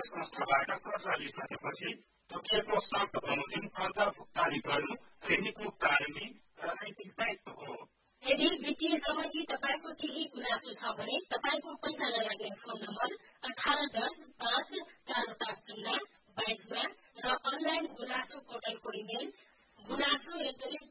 Bank संस्थाबाट कर्जा लिइसकेपछि तोकिएको शर्त बमोजिम कर्जा भुक्तानी गर्नु ऋणीको कानूनी र नैतिक दायित्व हो। यदि वित्तीय सम्बन्धी तपाईको केही गुनासो छ भने तपाईको पैसा नलाग्ने फोन नम्बर 1810545022 मा र अनलाइन गुनासो पोर्टलको इमेल गुनासो@